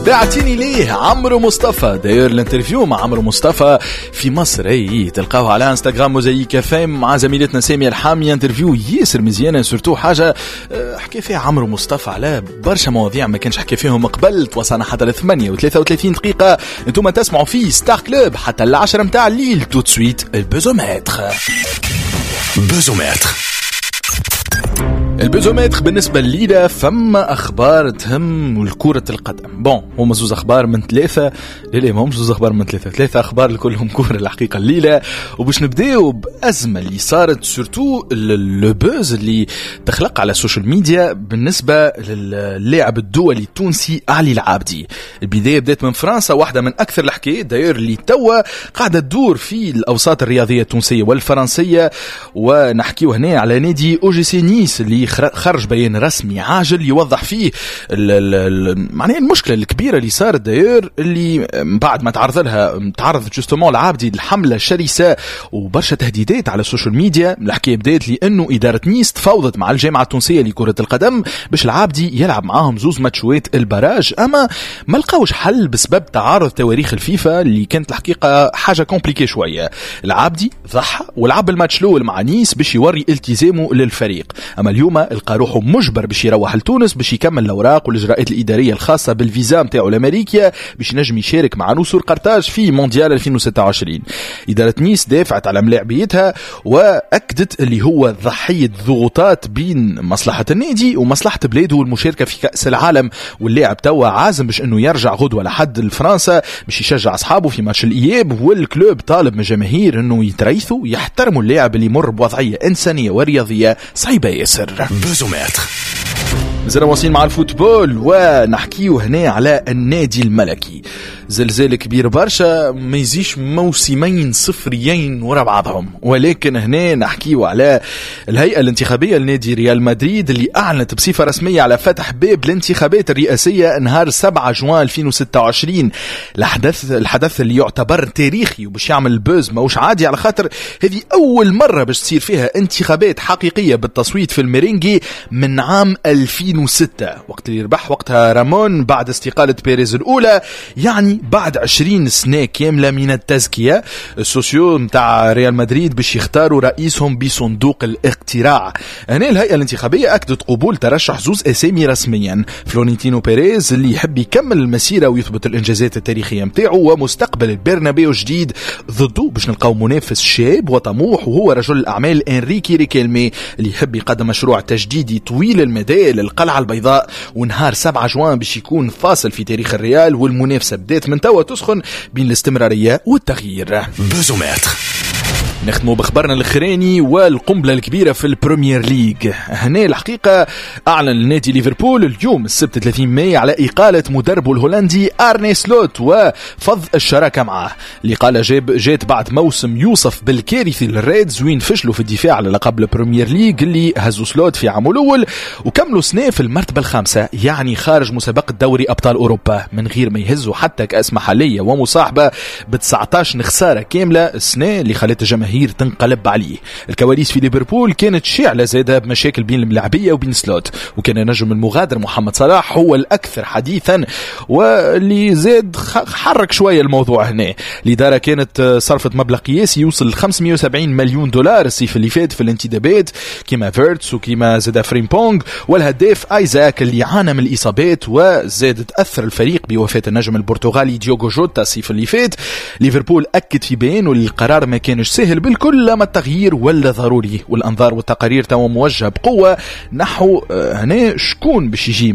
اعتيني ليه عمرو مصطفى. داير الانترفيو مع عمرو مصطفى في مصر اي تلقاوه على انستغرام موزايك اف ام مع زميلتنا سامية الحامي. انترفيو ياسر مزيانه، سورتو حاجه حكي فيها عمرو مصطفى على برشا مواضيع ما كانش حكي فيهم قبل. توصلنا حتى ل 38 دقيقه. انتم تسمعوا في ستار كلوب حتى ل 10 متاع الليل. تو سويت البوزومتر. البوزومتر بالنسبة لينا فما أخبار تهم كرة القدم. هما زوز أخبار من ثلاثة. لا ما همش زوز أخبار من ثلاثة أخبار لكلهم كرة الحقيقة الليلة. وباش نبداو بأزمة اللي صارت سورتو البوز اللي تخلق على السوشيال ميديا بالنسبة للاعب الدولي التونسي علي العابدي. البداية بدأت من فرنسا، واحدة من أكثر الحكايات داير اللي توا قاعدة تدور في الأوساط الرياضية التونسية والفرنسية. ونحكيو هنا على نادي OGC نيس اللي خرج بيان رسمي عاجل يوضح فيه معناها المشكله الكبيره اللي صارت داير اللي بعد ما تعرض جوستومون العابدي لحمله شرسه وبرشا تهديدات على السوشيال ميديا. الحكايه بدات لانه اداره نيس تفاوضت مع الجامعه التونسيه لكره القدم باش العابدي يلعب معاهم زوز ماتشوات البراج، اما ما لقاوش حل بسبب تعارض تواريخ الفيفا اللي كانت الحقيقه حاجه كومبليكي شويه. العابدي ضحى ولعب الماتش الاول مع نيس باش يوري التزامه للفريق، اما اليوم القى روحه مجبر باش يروح لتونس باش يكمل الاوراق والاجراءات الاداريه الخاصه بالفيزا نتاعو لامريكا باش ينجم يشارك مع نصر قرطاج في مونديال 2026. اداره نيس دافعت على ملاعبيتها واكدت اللي هو ضحيه ضغوطات بين مصلحه النادي ومصلحه بلاده والمشاركه في كاس العالم. واللاعب توا عازم باش انه يرجع غدوه لحد لفرنسا باش يشجع اصحابه في ماتش الاياب. والكلوب طالب من الجماهير انه يتريثوا يحترموا اللاعب اللي يمر بوضعيه انسانيه ورياضيه صعيبه ياسر. زلنا واصلين مع الفوتبول ونحكيو هنا على النادي الملكي. زلزال كبير برشا ما يزيش موسمين صفريين ورا بعضهم، ولكن هنا نحكيو على الهيئة الانتخابية لنادي ريال مدريد اللي أعلنت بصفة رسمية على فتح باب الانتخابات الرئاسية نهار 7 جوان 2026. الحدث اللي يعتبر تاريخي وباش يعمل البوز موش عادي، على خاطر هذه أول مرة باش تصير فيها انتخابات حقيقية بالتصويت في الميرينجي من عام 2006 وقت اللي ربح وقتها رامون بعد استقالة بيريز الأولى، يعني بعد 20 سنة كاملة من التزكية. السوسيو متاع ريال مدريد باش يختاروا رئيسهم بصندوق الاقتراع. هنا الهيئة الانتخابية أكدت قبول ترشح زوز أسامي رسميا: فلورنتينو بيريز اللي يحب يكمل المسيرة ويثبت الإنجازات التاريخية متاعه، ومستقبل البرنابيو جديد ضده باش نلقاو منافس شاب وطموح وهو رجل الأعمال إنريكي ريكيلمي اللي يحب يقدم مشروع تجديدي طويل المدى للقلعة البيضاء. ونهار 7 جوان باش يكون فاصل في تاريخ الريال، والمنافسة بدات من توا تسخن بين الاستمرارية والتغيير. نختموا بخبرنا الاخراني والقنبله الكبيره في البريمير ليج. هنا الحقيقه اعلن النادي ليفربول اليوم السبت 30 ماي على اقاله مدربه الهولندي ارني سلوت وفض الشراكه معه. الاقاله جات بعد موسم يوصف بالكارثي للريدز وين فشلوا في الدفاع على لقب البريمير ليج اللي هزوا سلوت في عامه الاول وكملوا سنه في المرتبه الخامسه، يعني خارج مسابقه دوري ابطال اوروبا من غير ما يهزوا حتى كاس محليه ومصاحبه ب 19 خساره كامله السنه اللي خلت الجماهير تنقلب عليه. الكواليس في ليفربول كانت شاعله زاده بمشاكل بين الملاعبيه وبين سلوت، وكان نجم المغادر محمد صلاح هو الاكثر حديثا واللي زاد حرك شويه الموضوع. هنا الاداره كانت صرفت مبلغ قياسي يوصل 570 مليون دولار الصيف اللي فات في الانتدابات كيما فيرتس وكيما زاد فريمبونغ والهداف ايزاك اللي عانى من الاصابات، وزاد تاثر الفريق بوفاه النجم البرتغالي ديوغو جوتا الصيف اللي فات. ليفربول اكد في بيان والقرار ما كانش سهل بالكل، ما التغيير ولا ضروري، والانظار والتقارير توا موجهه بقوه نحو هنا شكون باش يجي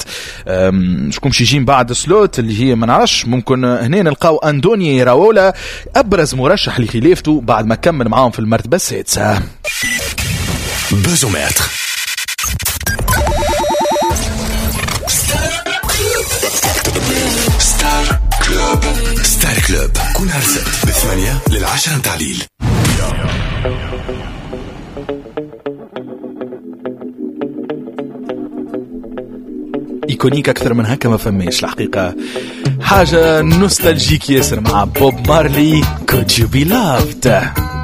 بعد سلوت اللي هي ما نعرفش. ممكن هنا نلقاو اندوني راولا ابرز مرشح لخلافته بعد ما كمل معاهم في المرتبه السادسه. بوزومتر ستار كلوب كل نهار سبت من 8 ل 10 متاع الليل. ايكونيك اكثر من هكا ما فماش الحقيقه. حاجه نوستالجيك ياسر مع بوب مارلي Could You Be Loved.